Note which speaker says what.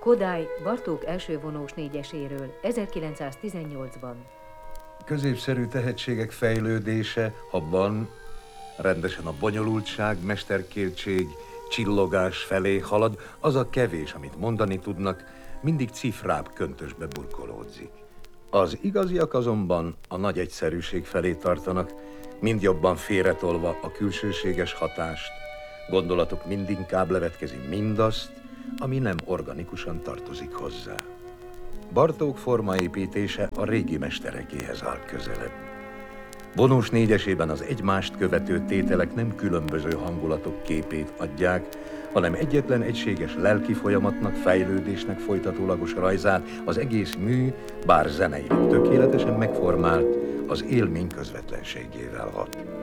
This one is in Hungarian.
Speaker 1: Kodály Bartók első vonós négyeséről 1918-ban.
Speaker 2: Középszerű tehetségek fejlődése, ha van, rendesen a bonyolultság, mesterkéltség, csillogás felé halad, az a kevés, amit mondani tudnak, mindig cifrább köntösbe burkolódzik. Az igaziak azonban a nagy egyszerűség felé tartanak, mind jobban félretolva a külsőséges hatást, gondolatok mindinkább levetkezi mindazt, ami nem organikusan tartozik hozzá. Bartók formaépítése a régi mesterekéhez áll közelebb. Vonós négyesében az egymást követő tételek nem különböző hangulatok képét adják, hanem egyetlen egységes lelki folyamatnak, fejlődésnek folytatólagos rajzát, az egész mű, bár zeneileg tökéletesen megformált, az élmény közvetlenségével hat.